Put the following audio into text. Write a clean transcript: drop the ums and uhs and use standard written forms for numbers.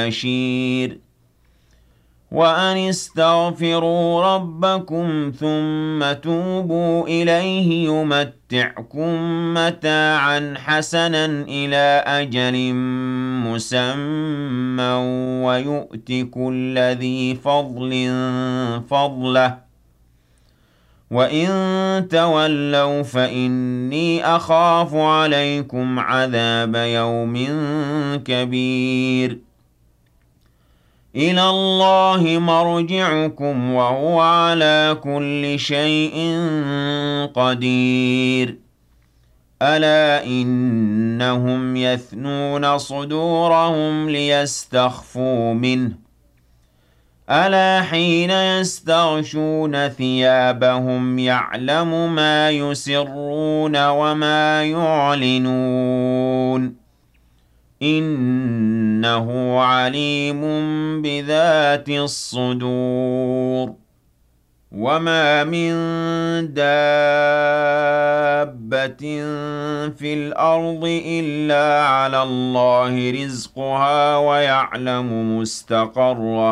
بشير وأن استغفروا ربكم ثم توبوا إليه يمتعكم متاعا حسنا إلى أجل مسمى ويؤت كل ذي فضل فضله وإن تولوا فإني أخاف عليكم عذاب يوم كبير إلى الله مرجعكم وهو على كل شيء قدير ألا إنهم يثنون صدورهم ليستخفوا منه ألا حين يستغشون ثيابهم يعلم ما يسرون وما يعلنون إنه عليم بذات الصدور وما من دابة في الأرض إلا على الله رزقها ويعلم مستقرها